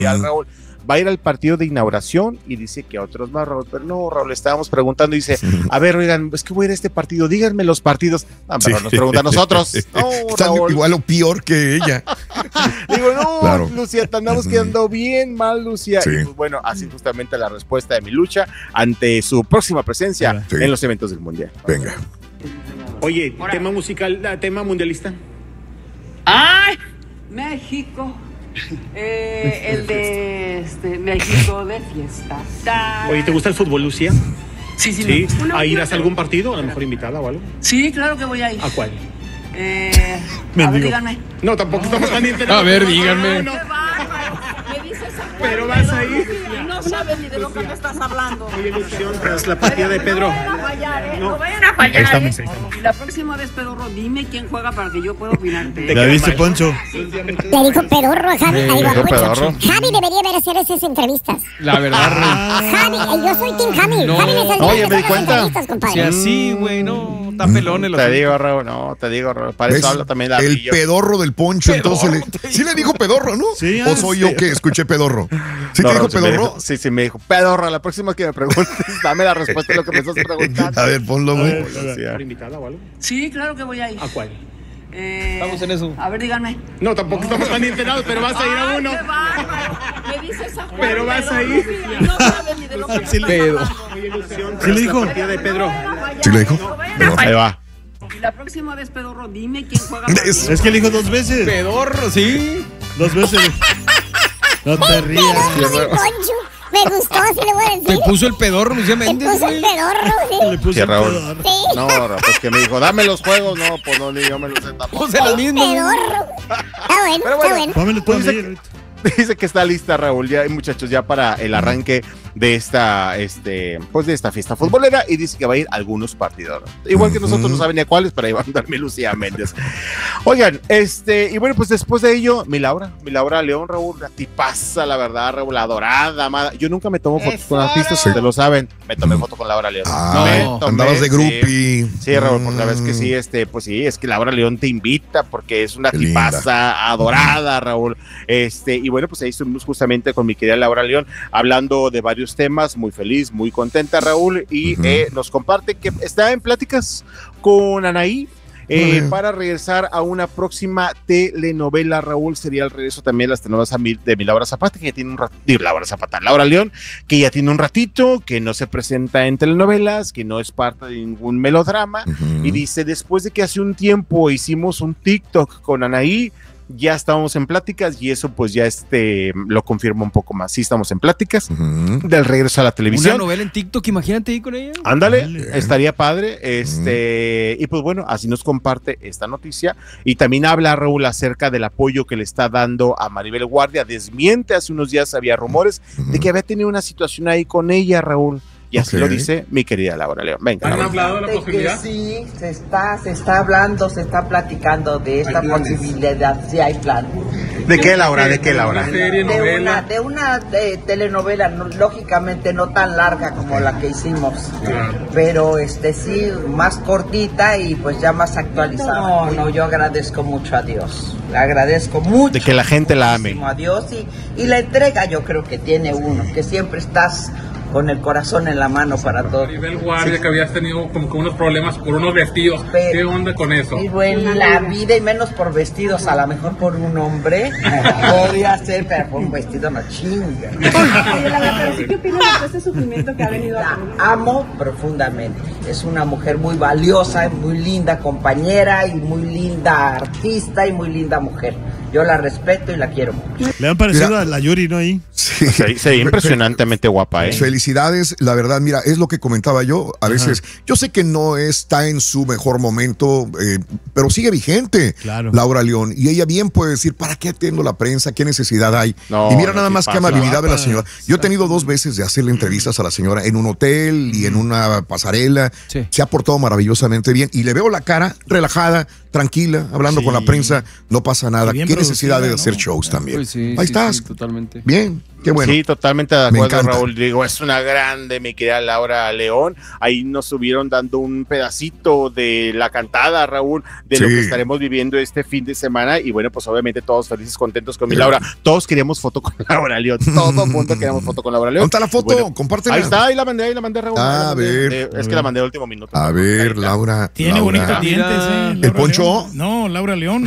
Raúl va a ir al partido de inauguración y dice que otros más, Raúl, pero no, Raúl, le estábamos preguntando y dice, a ver, oigan, es que voy a ir a este partido, díganme los partidos. Pero nos pregunta a nosotros. No, están igual o peor que ella. Digo, no, claro. Lucía, te andamos quedando bien mal, Lucía. Sí. Y pues bueno, así justamente la respuesta de mi lucha ante su próxima presencia en los eventos del Mundial. Venga. Oye, tema musical, tema mundialista. ¡Ay! México. El de México de fiesta. Oye, ¿te gusta el fútbol, Lucía? Sí. ¿A irás a algún partido? A lo mejor invitada o algo. Sí, claro que voy a ir. ¿A cuál? A ver, díganme. No, tampoco estamos pendientes. A ver, díganme. Me dices pero vas a ir. No sabes ni de lo que me estás hablando. Oye, ilusión tras la partida de Pedro. No vayan a fallar, Y la próxima vez, Pedorro, dime quién juega para que yo pueda opinarte. ¿La viste, Poncho? Le dijo Pedorro a Javi. Javi debería ver hacer esas entrevistas. La verdad, Javi, yo soy Team Javi. No. Javi me salió Oye, me di cuenta. Si así, güey, no, está pelón el Te digo, Raúl, para eso habla también la el pedorro del Poncho, entonces sí le dijo pedorro, ¿no? Sí, ¿O soy yo que escuché pedorro? ¿Sí te dijo pedorro? Sí, me dijo pedorro. La próxima que me preguntes, dame la respuesta de lo que me estás preguntando. A ver, ponlo, güey. ¿Por invitada o algo? Sí, claro que voy a ir. ¿A cuál? Estamos en eso. A ver, díganme. No, tampoco estamos pendientes, pero vas a ir a uno. Me dices a Pero vas a ir. No sabes ni de lo que me estás hablando. Oye, ilusión. ¿Sí le dijo? La partida de Pedro. ¿Sí le dijo? Ahí va. Y la próxima vez, Pedorro, dime quién juega. Es que le dijo 2 veces. Pedorro, sí. 2 veces. No te rías. Poncho, me gustó, así le voy a decir. Te puso el pedorro, Lucía Te Méndez, puso el güey. pedorro, Le puse Sí, el Raúl. pedorro. Sí. No, pues que me dijo, dame los juegos. No, pues no, ni yo me los sé tampoco. Puse la misma. Pedorro. Está bueno, Pero está bueno, bueno. Dámelo tú a Pues mí dice ahorita. Dice que está lista, Raúl, ya, muchachos, ya para el arranque de esta, pues de esta fiesta futbolera, y dice que va a ir a algunos partidos. Igual que nosotros no saben ni a cuáles, pero ahí va a andar mi Lucía Méndez. Oigan, y bueno, pues después de ello, mi Laura León, Raúl, la tipaza, la verdad, Raúl, adorada, amada. Yo nunca me tomo fotos con artistas, ustedes lo saben. Me tomé foto con Laura León. Andabas de groupie. Sí, Raúl, porque la vez que sí, pues sí, es que Laura León te invita porque es una Qué tipaza adorada, Raúl. Y bueno, pues ahí estuvimos justamente con mi querida Laura León hablando de varios temas, muy feliz, muy contenta, Raúl, y nos comparte que está en pláticas con Anaí para regresar a una próxima telenovela, Raúl. Sería el regreso también de las telenovelas de mi Laura Zapata, que ya tiene un ratito, Laura León, que ya tiene un ratito, que no se presenta en telenovelas, que no es parte de ningún melodrama, y dice, después de que hace un tiempo hicimos un TikTok con Anaí, ya estábamos en pláticas y eso pues ya lo confirma un poco más. Sí, estamos en pláticas del regreso a la televisión. Una novela en TikTok, imagínate ahí con ella. Ándale, estaría padre. Y pues bueno, así nos comparte esta noticia. Y también habla, Raúl, acerca del apoyo que le está dando a Maribel Guardia. Desmiente, hace unos días había rumores de que había tenido una situación ahí con ella, Raúl. Y así lo dice mi querida Laura León. Venga. ¿Han hablado de la posibilidad? Sí, se está hablando, se está platicando de esta posibilidad. Sí, hay plan. ¿De qué, Laura? ¿De qué, Laura? De una telenovela, lógicamente no tan larga como la que hicimos, pero sí, más cortita y pues ya más actualizada. No, yo agradezco mucho a Dios. Le agradezco mucho. De que la gente la ame. A Dios y la entrega yo creo que tiene uno, que siempre estás con el corazón en la mano para todo. Maribel Guardia, que habías tenido como que unos problemas por unos vestidos. ¿Qué onda con eso? Y bueno, la vida y menos por vestidos, a lo mejor por un hombre podría ser, pero por un vestido no chinga. ¿Qué opinas de este sufrimiento que ha venido a tener? Amo profundamente. Es una mujer muy valiosa, muy linda compañera y muy linda artista y muy linda mujer. Yo la respeto y la quiero mucho. Le han parecido a la Yuri, ¿no? Ahí. Sí, impresionantemente guapa, ¿eh? Felicidades, la verdad, mira, es lo que comentaba yo. A veces, yo sé que no está en su mejor momento, pero sigue vigente, Laura León. Y ella bien puede decir, ¿para qué atiendo la prensa? ¿Qué necesidad hay? Y mira nada más qué amabilidad de la señora. Yo he tenido 2 veces de hacerle entrevistas a la señora en un hotel y en una pasarela. Se ha portado maravillosamente bien. Y le veo la cara relajada, tranquila, hablando con la prensa. No pasa nada. ¿Qué necesidad de hacer shows también? Pues sí, ahí estás. Sí, totalmente. Bien. Qué bueno. Sí, totalmente de Me acuerdo, encanta. Raúl. Digo, es una grande, mi querida Laura León. Ahí nos subieron dando un pedacito de la cantada, Raúl, de lo Sí. que estaremos viviendo este fin de semana. Y bueno, pues obviamente todos felices, contentos con mi Laura. Todos queríamos foto con Laura León. Todo el mundo queríamos foto con Laura León. ¿Dónde está la foto? Bueno, Compártela. ahí está, ahí la mandé, Raúl. A Ahí la mandé. ver. Es que la mandé al último minuto. A ver, Laura. Tiene Laura. bonitos dientes, ¿El Laura Poncho? León. No, Laura León.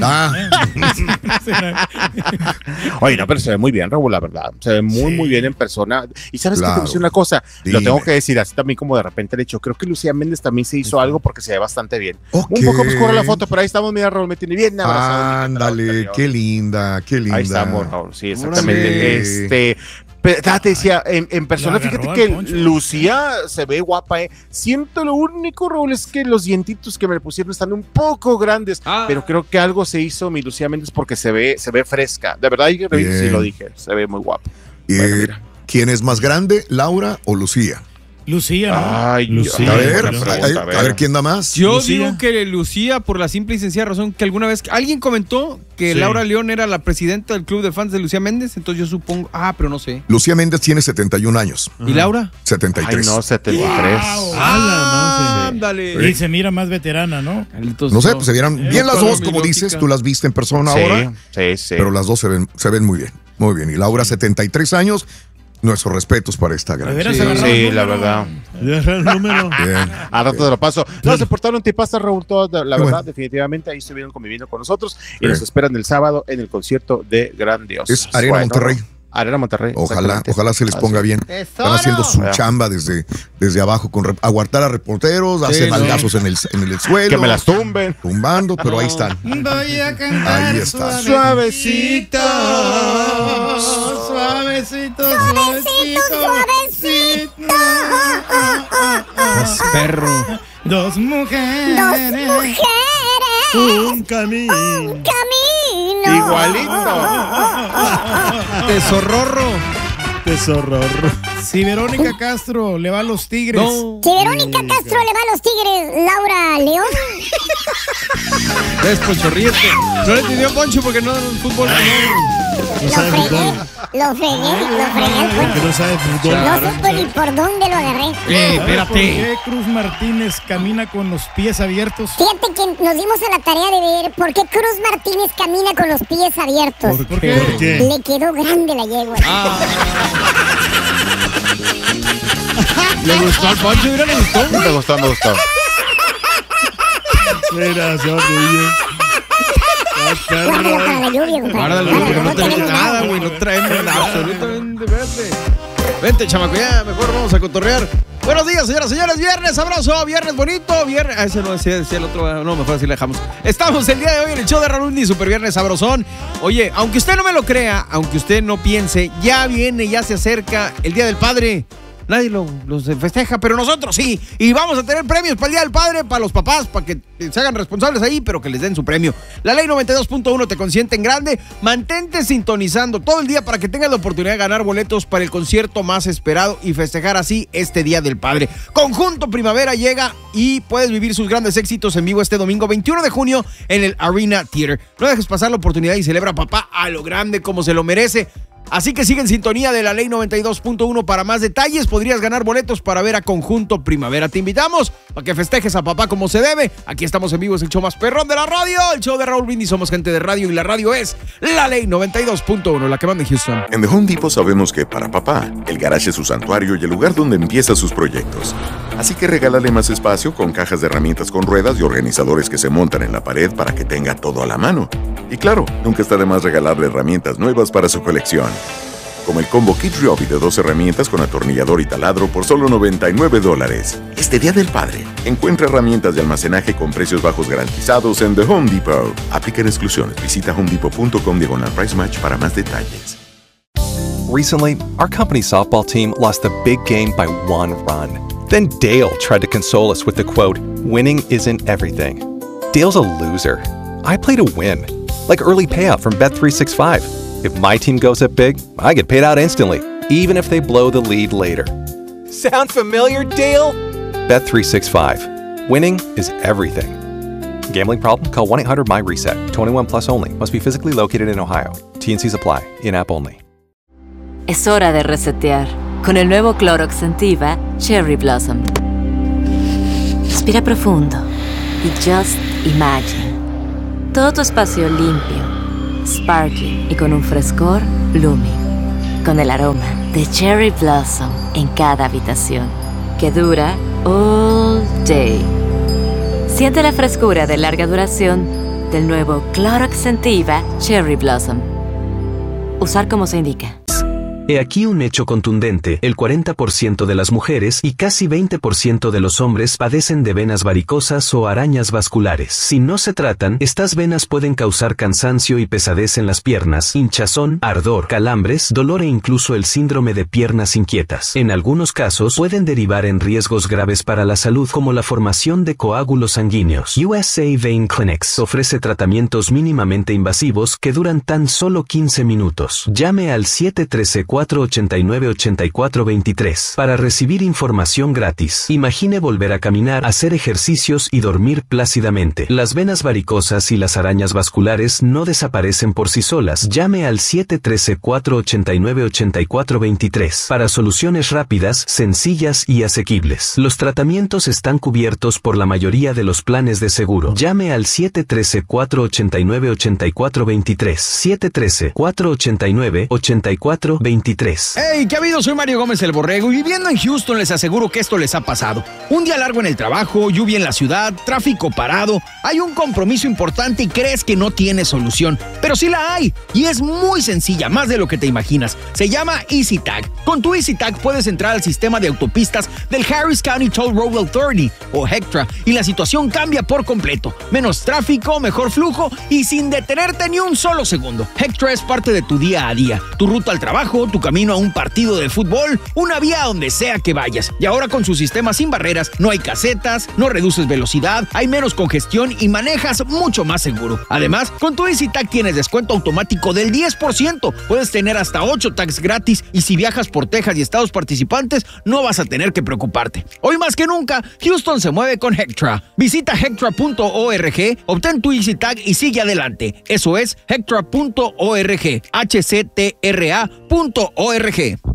Oye, no, pero se ve muy bien, Raúl, la verdad. Se ve muy bien en persona. Y sabes que te voy a decir una cosa, lo tengo que decir así también como de repente el hecho. Creo que Lucía Méndez también se hizo algo porque se ve bastante bien. Un poco oscura la foto, pero ahí estamos, mira, Raúl, me tiene bien abrazado. Ándale, qué linda, qué linda. Ahí estamos, Raúl, sí, exactamente. Pero, te decía, en persona, fíjate que Lucía se ve guapa, Siento lo único, Raúl, es que los dientitos que me pusieron están un poco grandes, pero creo que algo se hizo mi Lucía Méndez porque se ve fresca. De verdad, sí lo dije, se ve muy guapa. Bueno, ¿quién es más grande, Laura o Lucía? Lucía, ¿no? Ay, Lucía. A ver, ¿quién da más? Yo Lucía. digo que Lucía, por la simple y sencilla razón que alguna vez alguien comentó que Laura León era la presidenta del club de fans de Lucía Méndez, entonces yo supongo, pero no sé. Lucía Méndez tiene 71 años. ¿Y Laura? 73. Ay, no, 73. Ándale. Y se mira más veterana, ¿no? No sé, pues se vieron bien las dos, como dices, tú las viste en persona ahora. Sí. Pero las dos se ven muy bien, muy bien. Y Laura, 73 años. Nuestros respetos para esta gran. Sí, la verdad. El número. Bien. A rato te lo paso. No, se portaron tipazas, Raúl, todas, la verdad, definitivamente ahí estuvieron conviviendo con nosotros y nos esperan el sábado en el concierto de Gran Dios. Es Arena Monterrey. Arena Monterrey. Ojalá se les ponga bien. Están haciendo su chamba desde abajo, aguantar a reporteros, hacen nalgazos en el suelo. Que me las tumben. Tumbando, pero ahí están. Voy a cantar. Ahí está. Suavecito. Suavecito. Es perro. Dos mujeres. Un camino. Igualito. Tesorrorro. Si Verónica Castro le va a los Tigres. No. Si Verónica Castro le va a los Tigres, Laura León. Es Poncho, ríete. No le entendió Poncho porque no el fútbol. Lo fregué. Que no sabe fútbol. No supo ni por dónde lo agarré. ¿Por qué Cruz Martínez camina con los pies abiertos? Fíjate que nos dimos a la tarea de ver por qué Cruz Martínez camina con los pies abiertos. ¿Por qué? Le quedó grande la yegua. ¿Le gustó al Poncho? Mira, le gustó. Me gustó. Mira, se va a reír. Guárdalo para la lluvia, compadre. Guárdalo, porque no tenemos nada, güey. No traemos absolutamente verde. Vente, chamaco, ya, mejor vamos a cotorrear. Buenos días, señoras y señores. Viernes sabroso, viernes bonito, viernes. Ese no decía el otro. No, mejor así le dejamos. Estamos el día de hoy en el show de Raúl Brindis, Super Viernes Sabrosón. Oye, aunque usted no me lo crea, aunque usted no piense, ya se acerca el Día del Padre. Nadie lo festeja, pero nosotros sí. Y vamos a tener premios para el Día del Padre, para los papás, para que se hagan responsables ahí, pero que les den su premio. La ley 92.1 te consiente en grande. Mantente sintonizando todo el día para que tengas la oportunidad de ganar boletos para el concierto más esperado y festejar así este Día del Padre. Conjunto Primavera llega y puedes vivir sus grandes éxitos en vivo este domingo 21 de junio en el Arena Theater. No dejes pasar la oportunidad y celebra a papá a lo grande como se lo merece. Así que sigue en sintonía de la ley 92.1 para más detalles. Podrías ganar boletos para ver a Conjunto Primavera. Te invitamos a que festejes a papá como se debe. Aquí estamos en vivo, es el show más perrón de la radio, el show de Raúl Brindis. Somos gente de radio y la radio es la ley 92.1, la que manda en Houston. En The Home Depot sabemos que para papá, el garage es su santuario y el lugar donde empieza sus proyectos. Así que regálale más espacio con cajas de herramientas con ruedas y organizadores que se montan en la pared para que tenga todo a la mano. Y claro, nunca está de más regalarle herramientas nuevas para su colección. Como el combo Kit Ryobi de 2 herramientas con atornillador y taladro por solo $99. Este Día del Padre, encuentra herramientas de almacenaje con precios bajos garantizados en The Home Depot. Aplican exclusiones. Visita homedepot.com/price match para más detalles. Recently, our company's softball team lost a big game by 1 run. Then Dale tried to console us with the quote, "Winning isn't everything." Dale's a loser. I play to win. Like early payout from Bet365. If my team goes up big, I get paid out instantly, even if they blow the lead later. Sound familiar, Dale? Bet365. Winning is everything. Gambling problem? Call 1-800-MY-RESET. 21 plus only. Must be physically located in Ohio. T&Cs apply. In-app only. Es hora de resetear con el nuevo Clorox Scentiva Cherry Blossom. Respira profundo y just imagine. Todo tu espacio limpio, sparkling y con un frescor blooming. Con el aroma de Cherry Blossom en cada habitación, que dura all day. Siente la frescura de larga duración del nuevo Clorox Scentiva Cherry Blossom. Usar como se indica. He aquí un hecho contundente: el 40% de las mujeres y casi 20% de los hombres padecen de venas varicosas o arañas vasculares. Si no se tratan, estas venas pueden causar cansancio y pesadez en las piernas, hinchazón, ardor, calambres, dolor e incluso el síndrome de piernas inquietas. En algunos casos pueden derivar en riesgos graves para la salud, como la formación de coágulos sanguíneos. USA Vein Clinics ofrece tratamientos mínimamente invasivos que duran tan solo 15 minutos. Llame al 713-489-8423 para recibir información gratis. Imagine volver a caminar, hacer ejercicios y dormir plácidamente. Las venas varicosas y las arañas vasculares no desaparecen por sí solas. Llame al 713-489-8423 para soluciones rápidas, sencillas y asequibles. Los tratamientos están cubiertos por la mayoría de los planes de seguro. Llame al 713-489-8423. 713-489-8423. Hey, ¿qué ha habido? Soy Mario Gómez el Borrego y viviendo en Houston les aseguro que esto les ha pasado. Un día largo en el trabajo, lluvia en la ciudad, tráfico parado, hay un compromiso importante y crees que no tiene solución, pero sí la hay y es muy sencilla, más de lo que te imaginas. Se llama EasyTag. Con tu EasyTag puedes entrar al sistema de autopistas del Harris County Toll Road Authority o HECTRA y la situación cambia por completo. Menos tráfico, mejor flujo y sin detenerte ni un solo segundo. HECTRA es parte de tu día a día, tu ruta al trabajo, tu camino a un partido de fútbol, una vía a donde sea que vayas. Y ahora con su sistema sin barreras, no hay casetas, no reduces velocidad, hay menos congestión y manejas mucho más seguro. Además, con tu EasyTag tienes descuento automático del 10%. Puedes tener hasta 8 tags gratis y si viajas por Texas y estados participantes, no vas a tener que preocuparte. Hoy más que nunca, Houston se mueve con HECTRA. Visita hectra.org, obtén tu EasyTag y sigue adelante. Eso es hectra.org, hctra.org.